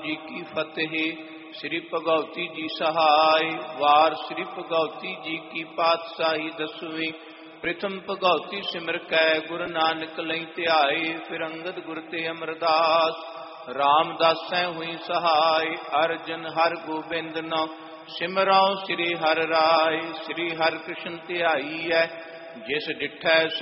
जी की फतेह। श्री भगवती जी सहाय। वार श्री भगवती जी की पातशाही दसवीं। प्रथम भगवती सिमर कै गुरु नानक लई ध्याए। फिर अंगद गुर ते अमरदास रामदासै हुई सहाय। अर्जन हर गोबिंद नौ सिमरौ श्री हर राय। श्री हर कृष्ण ध्याई है जिस डिठै